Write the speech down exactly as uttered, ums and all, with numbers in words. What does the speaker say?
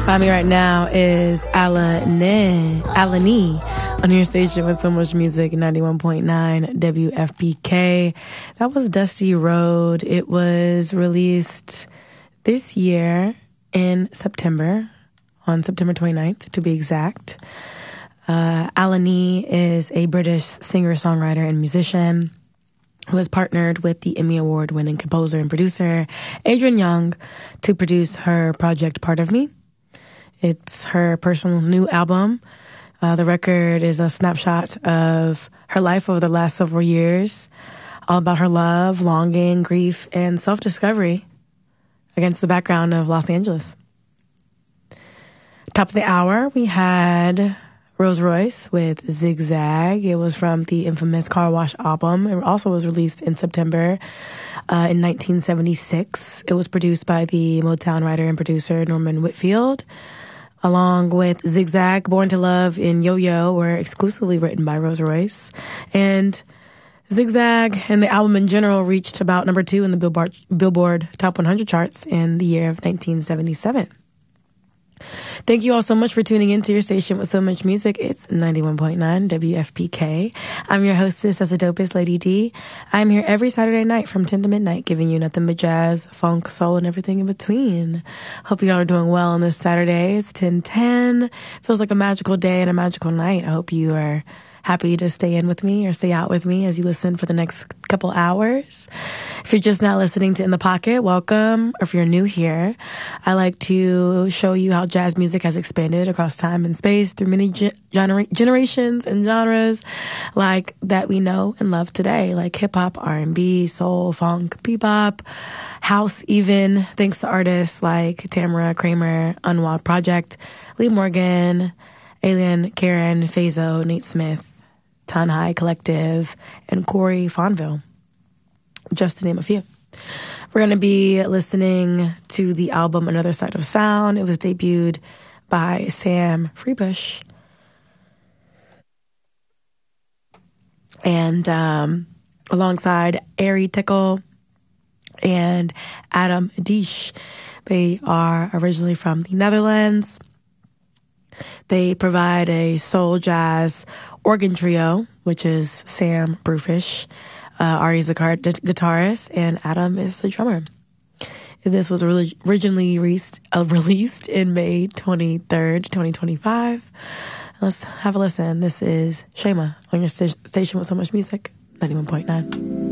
By me right now is Alani, Alani on your station with so much music, ninety-one point nine W F P K. That was Dusty Road. It was released this year in September, on September twenty-ninth to be exact. Uh, Alani is a British singer-songwriter and musician who has partnered with the Emmy Award-winning composer and producer Adrian Young to produce her project Part of Me. It's her personal new album. Uh, the record is a snapshot of her life over the last several years, all about her love, longing, grief, and self-discovery against the background of Los Angeles. Top of the hour, we had Rose Royce with Zigzag. It was from the infamous Car Wash album. It also was released in September uh, in nineteen seventy-six. It was produced by the Motown writer and producer Norman Whitfield, along with Zigzag, Born to Love, and Yo-Yo were exclusively written by Rose Royce. And Zigzag and the album in general reached about number two in the Billboard, Billboard Top one hundred charts in the year of nineteen seventy-seven. Thank you all so much for tuning into your station with so much music. It's ninety-one point nine W F P K. I'm your hostess, as a dopest, Lady D. I'm here every Saturday night from ten to midnight, giving you nothing but jazz, funk, soul, and everything in between. Hope you all are doing well on this Saturday. It's ten ten. Feels like a magical day and a magical night. I hope you are happy to stay in with me or stay out with me as you listen for the next couple hours. If you're just now listening to In the Pocket, welcome. Or if you're new here, I like to show you how jazz music has expanded across time and space through many ge- gener- generations and genres like that we know and love today, like hip-hop, R and B, soul, funk, bebop, house even, thanks to artists like Tamara Kramer, Unwild Project, Lee Morgan, Alien, Karen, Fazo, Nate Smith, Tanhai Collective, and Corey Fonville, just to name a few. We're going to be listening to the album Another Side of Sound. It was debuted by Sam Freebush. And um, alongside Ari Tickle and Adam Deesh. They are originally from the Netherlands. They provide a soul jazz organ trio, which is Sam Brewfish. Uh, Ari's the car- d- guitarist, and Adam is the drummer. This was originally released, uh, released in May twenty-third, twenty twenty-five. Let's have a listen. This is Shema on your st- station with so much music, ninety-one point nine.